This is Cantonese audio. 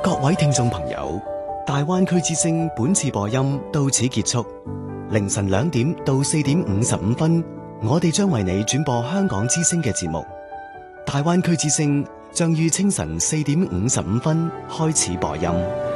各位聽眾朋友，大灣區之聲本次播音到此結束。凌晨2點到4點55分，我哋將為你轉播香港之聲嘅節目。大灣區之聲將於清晨4點55分開始播音。